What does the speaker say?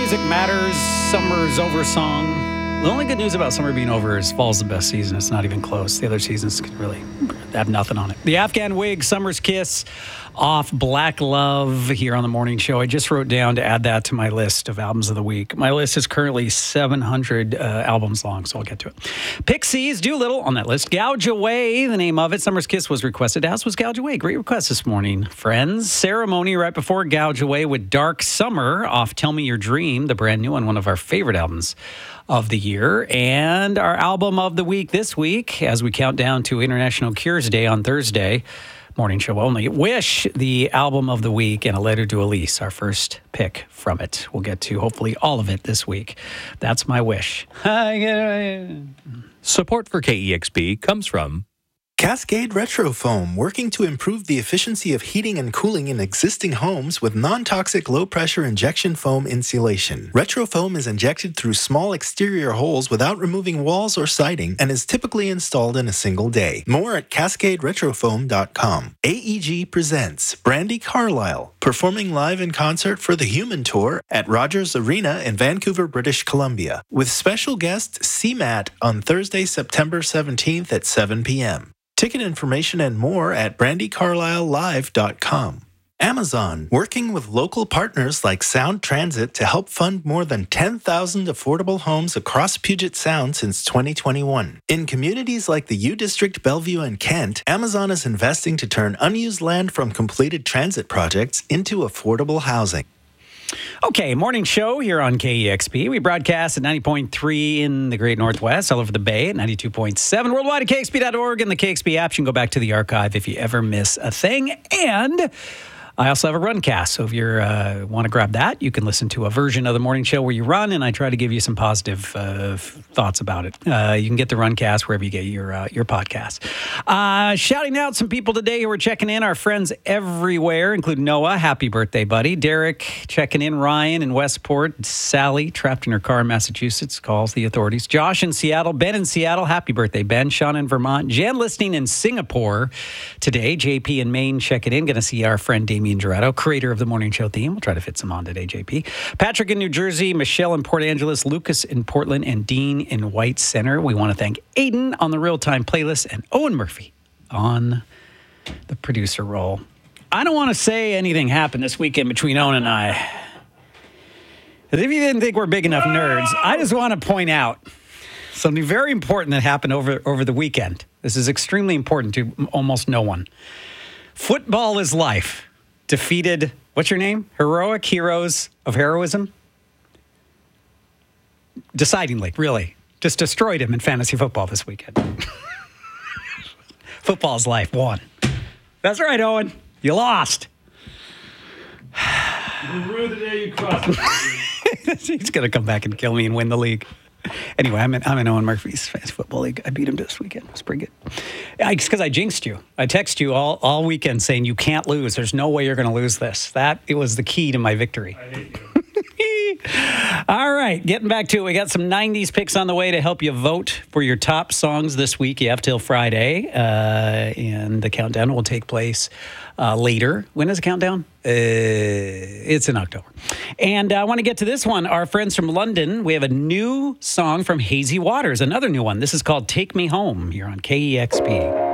Music Matters, Summer's Over song. The only good news about summer being over is fall's the best season. It's not even close. The other seasons can really have nothing on it. The Afghan Wig, Summer's Kiss, off Black Love here on the morning show. I just wrote down to add that to my list of albums of the week. My list is currently 700 albums long, so I'll get to it. Pixies, Doolittle on that list. Gouge Away, the name of it. Summer's Kiss was requested, as was Gouge Away. Great request this morning, friends. Ceremony right before Gouge Away with Dark Summer off Tell Me Your Dream, the brand new one of our favorite albums of the year. And our album of the week this week, as we count down to International Cures Day on Thursday, morning show only, Wish, the album of the week, and A Letter to Elise, our first pick from it. We'll get to hopefully all of it this week. That's my wish. Support for KEXP comes from Cascade Retro Foam, working to improve the efficiency of heating and cooling in existing homes with non-toxic low-pressure injection foam insulation. Retro Foam is injected through small exterior holes without removing walls or siding and is typically installed in a single day. More at CascadeRetroFoam.com. AEG presents Brandi Carlile, performing live in concert for the Human Tour at Rogers Arena in Vancouver, British Columbia, with special guest CMAT on Thursday, September 17th at 7 p.m. Ticket information and more at BrandiCarlileLive.com. Amazon, working with local partners like Sound Transit to help fund more than 10,000 affordable homes across Puget Sound since 2021. In communities like the U District, Bellevue, and Kent, Amazon is investing to turn unused land from completed transit projects into affordable housing. Okay, morning show here on KEXP. We broadcast at 90.3 in the Great Northwest, all over the Bay at 92.7, worldwide at KXP.org, and the KXP app. You can go back to the archive if you ever miss a thing. And I also have a Runcast, so if you want to grab that, you can listen to a version of the morning show where you run, and I try to give you some positive thoughts about it. You can get the Runcast wherever you get your podcast. Shouting out some people today who are checking in, our friends everywhere, including Noah, happy birthday, buddy. Derek checking in, Ryan in Westport, Sally trapped in her car in Massachusetts, calls the authorities. Josh in Seattle, Ben in Seattle, happy birthday, Ben. Sean in Vermont, Jen listening in Singapore today, JP in Maine checking in, going to see our friend Damien Gerardo, creator of the morning show theme. We'll try to fit some on today, JP. Patrick in New Jersey, Michelle in Port Angeles, Lucas in Portland, and Dean in White Center. We want to thank Aiden on the real-time playlist and Owen Murphy on the producer role. I don't want to say anything happened this weekend between Owen and I. If you didn't think we're big enough nerds, I just want to point out something very important that happened over the weekend. This is extremely important to almost no one. Football is Life defeated, what's your name? Heroic Heroes of Heroism? Decidingly, really. Just destroyed him in fantasy football this weekend. Football's Life won. That's right, Owen. You lost. You ruined the day you crossed. He's going to come back and kill me and win the league. Anyway, I'm in Owen Murphy's fantasy football league. I beat him this weekend. It was pretty good. It's because I jinxed you. I text you all weekend saying you can't lose. There's no way you're going to lose this. It was the key to my victory. I hate you. All right, getting back to it. We got some 90s picks on the way to help you vote for your top songs this week. You have till Friday, and the countdown will take place later. When is the countdown? It's in October. And I want to get to this one. Our friends from London, we have a new song from Hazy Waters, another new one. This is called Take Me Home here on KEXP.